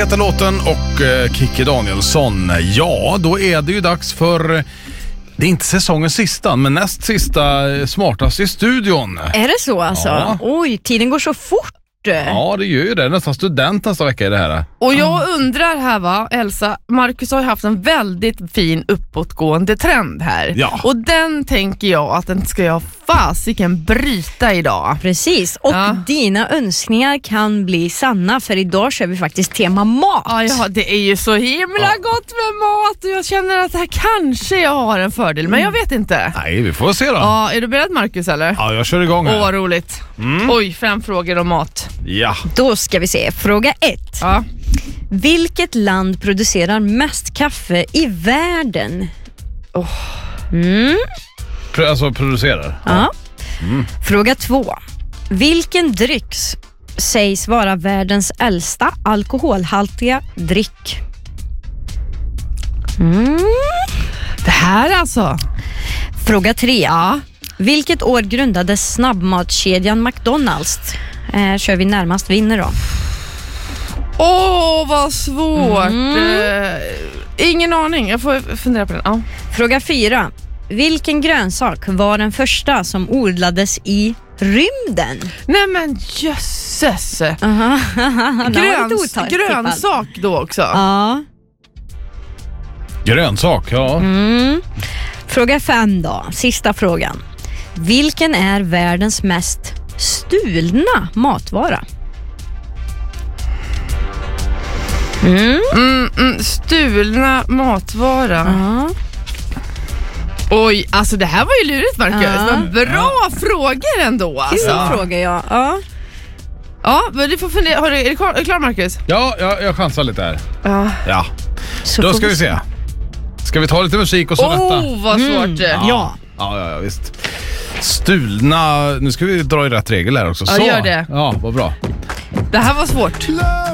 Heter låten och Kikki Danielsson. Ja, då är det ju dags för, det är inte säsongens sista, men näst sista Smartast i studion. Är det så alltså? Ja. Oj, tiden går så fort. Ja, det gör ju det. Nästan student nästa vecka i det här. Och jag undrar här Elsa, Marcus har ju haft en väldigt fin uppåtgående trend här. Ja. Och den tänker jag att den ska jag fasiken bryta idag. Precis, och dina önskningar kan bli sanna, för idag kör vi faktiskt tema mat. Ja, det är ju så himla gott med mat och jag känner att här kanske jag har en fördel, men jag vet inte. Nej, vi får se då. Ja, är du beredd Marcus eller? Ja, jag kör igång här. Åh, vad roligt. Oj, 5 frågor om mat. Ja. Då ska vi se, fråga 1. Ja. Vilket land producerar mest kaffe i världen? Alltså producerar. Ja. Fråga 2. Vilken dryck sägs vara världens äldsta alkoholhaltiga dryck? Det här alltså. Fråga 3. Vilket år grundades snabbmatskedjan McDonald's? Kör vi närmast vinner då. Åh, vad svårt. Ingen aning, jag får fundera på den. Ja. Fråga 4. Vilken grönsak var den första som odlades i rymden? Nej men jösses. Grönsak då också. Ja. Grönsak, ja. Fråga 5 då, sista frågan. Vilken är världens mest stulna matvara? Stulna matvara. Ja. Oj, alltså det här var ju lurigt Marcus. Men bra frågor ändå alltså. Fråga jag. Ja, men du får fundera. Är du klar Marcus? Ja, jag chansar lite här. Ja. Så Då ska vi se. Ska vi ta lite musik och så detta? Vad svårt. Ja, visst. Stulna, nu ska vi dra i rätt regel här också. Ja, så. gör det. Ja, vad bra. Det här var svårt.